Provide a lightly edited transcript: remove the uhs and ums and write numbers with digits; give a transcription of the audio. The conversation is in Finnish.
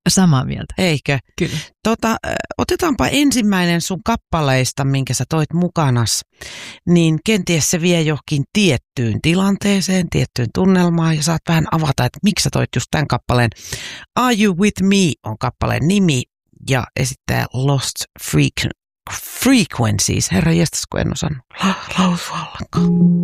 Samaa mieltä. Eikö? Kyllä. Otetaanpa ensimmäinen sun kappaleista, minkä sä toit mukanas, niin kenties se vie johonkin tiettyyn tilanteeseen, tiettyyn tunnelmaan ja saat vähän avata, että miksi sä toit just tämän kappaleen. Are You With Me on kappaleen nimi ja esittää Lost Frequencies. Herra jestas, kun en osannut lausua ollenkaan.